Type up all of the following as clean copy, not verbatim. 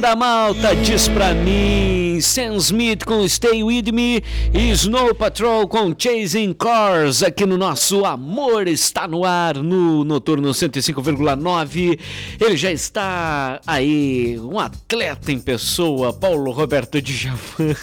Banda Malta diz pra mim, Sam Smith com Stay With Me e Snow Patrol com Chasing Cars aqui no nosso Amor Está No Ar, no Noturno 105,9. Ele já está aí, um atleta em pessoa, Paulo Roberto Djavan.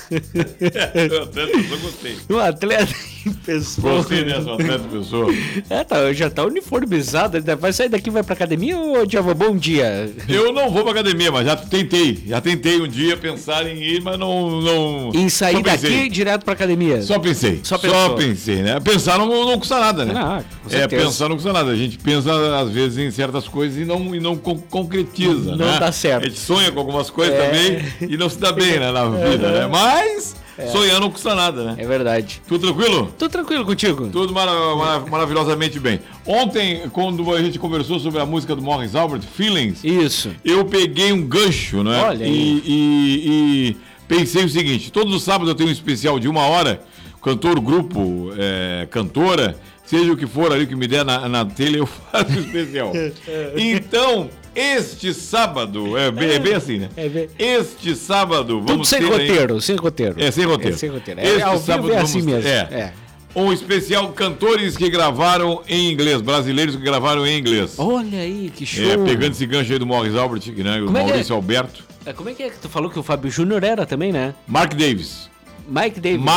Eu gostei. Um atleta em pessoa. Gostei dessa atleta em pessoa. Já tá uniformizado, vai sair daqui e vai pra academia ou Djavan, bom dia? Eu não vou pra academia, mas já tentei um dia pensar em ir, mas não... Em sair daqui direto pra academia? Só pensei, né? Pensar não custa nada, né? Com certeza. Pensar não custa nada. A gente pensa, às vezes, em certas coisas e não concretiza, né? Não dá certo. A gente sonha com algumas coisas também e não se dá bem, né, na vida, né? Mas... sonhar não custa nada, né? É verdade. Tudo tranquilo? Tudo tranquilo contigo? Tudo maravilhosamente bem. Ontem, quando a gente conversou sobre a música do Morris Albert, Feelings... Isso. Eu peguei um gancho, né? Olha aí. E pensei o seguinte, todos os sábados eu tenho um especial de 1 hora, cantor, grupo, cantora, seja o que for ali que me der na telha, eu faço o especial. Então... Este sábado, é bem assim, né? Este sábado, vamos tudo sem roteiro, sem roteiro. Sem roteiro. Sem roteiro. Este sábado é assim mesmo. Um especial cantores que gravaram em inglês, brasileiros que gravaram em inglês. Olha aí, que show. Pegando esse gancho aí do Morris Albert, né? O Maurício Alberto. Como é que tu falou que o Fábio Júnior era também, né? Mark Davis. Mark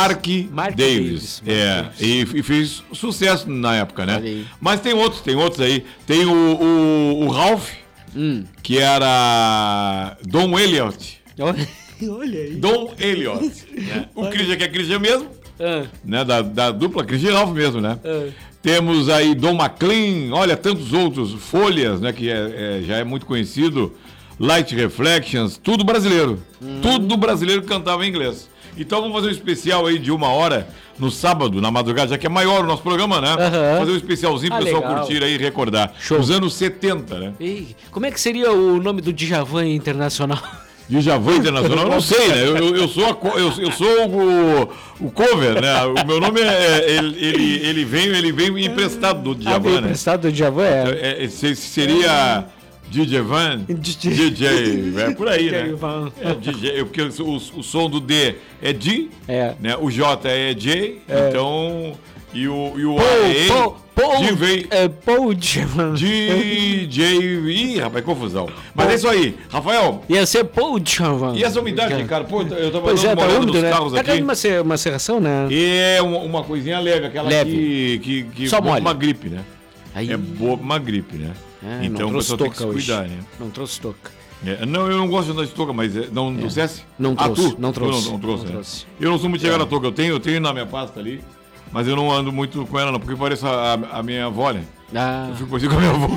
Davis. E fez sucesso na época, né? Mas tem outros aí. Tem o Ralph. Que era Don Elliott. Olha aí. Don Elliott. Né? O Christian, que é Christian mesmo. Né? Da dupla Christian Ralph mesmo, né? Temos aí Don McLean. Olha, tantos outros. Folhas, né? Que já é muito conhecido. Light Reflections. Tudo brasileiro. Tudo brasileiro que cantava em inglês. Então vamos fazer um especial aí de 1 hora no sábado, na madrugada, já que é maior o nosso programa, né? Fazer um especialzinho pro pessoal curtir aí e recordar. Show. Os anos 70, né? E como é que seria o nome do Djavan internacional? Djavan internacional? Eu não sei, né? Eu sou o cover, né? O meu nome ele vem emprestado do Djavan, né? Emprestado do Djavan, seria... Djavan, DJ, por aí, né? DJ, porque o som do D é D, né? O J é J, então... E o A é Paul Djavan. DJ... Ih, rapaz, confusão. Mas é isso aí, Rafael. Ia ser Paul Djavan. E essa umidade, cara? Pô, eu tava dando uma olhada nos carros aqui. Tá uma serração, né? É uma coisinha leve, aquela que só molha. Uma gripe, né? Aí. É boa uma gripe, né? Então o pessoal tem que se cuidar, né? Não trouxe touca. Não, eu não gosto de andar de touca, mas não trouxe? Não trouxe. Não trouxe. Eu não sou muito chegado na touca, eu tenho na minha pasta ali, mas eu não ando muito com ela não, porque parece a minha avó, né? Eu fico parecido com a minha avó.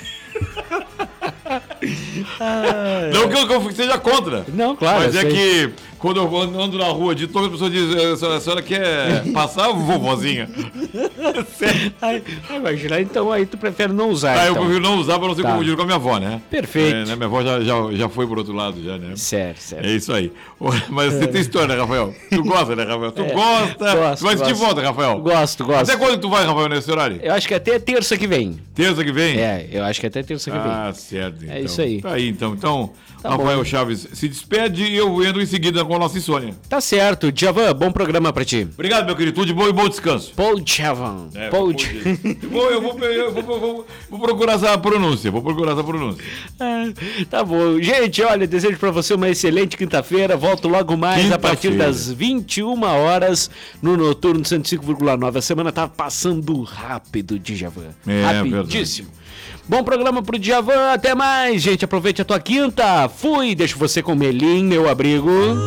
Não que eu seja contra. Não, claro. Mas que quando eu ando na rua de touca, a pessoa diz, a senhora quer passar, vovozinha? Imagina, então aí tu prefere não usar. Eu prefiro não usar pra não ser confundido com a minha avó, né? Perfeito. Minha avó já foi pro outro lado, já, né? Certo. É isso aí. Mas você tem história, né, Rafael? Tu gosta, né, Rafael? Tu gosta? Gosto, tu vai assistir volta, Rafael? Gosto. Até quando tu vai, Rafael, nesse horário? Eu acho que até terça que vem. Terça que vem? Eu acho que até terça que vem. Certo. Então. É isso aí. Tá aí, então. Tá Rafael bom. Chaves se despede e eu entro em seguida com a nossa insônia. Tá certo. Djavan, bom programa pra ti. Obrigado, meu querido. Tudo de bom e bom descanso. Paul Djavan. Eu vou procurar essa pronúncia. Tá bom. Gente, olha, desejo pra você uma excelente quinta-feira. Volto logo mais a partir das 21 horas no Noturno 105,9. A semana tá passando rápido, Djavan. Rapidíssimo. Verdade. Bom programa pro Djavan, até mais, gente. Aproveite a tua quinta. Fui, deixo você com Melim, meu abrigo.